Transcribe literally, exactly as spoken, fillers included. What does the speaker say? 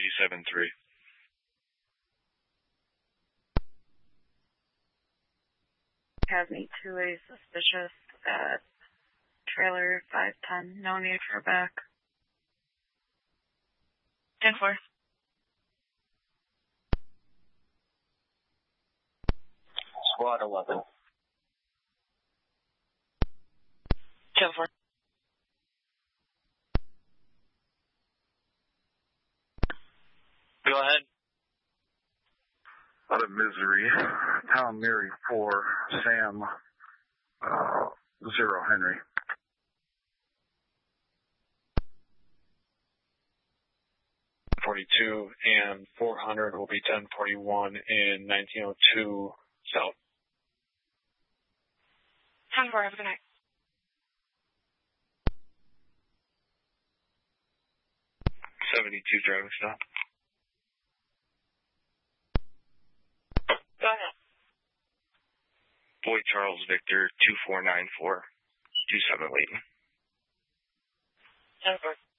seven three. Has me to a suspicious at trailer five ten. No need for back. ten four. Squad eleven. ten four. Go ahead. Out of Misery, Tom Mary four, Sam uh, zero Henry. forty-two and four hundred will be ten forty-one in nineteen oh two South. ten four, have a good night. seventy-two driving stop. Go ahead. Boy Charles Victor two four nine four two seven Leighton. ten four.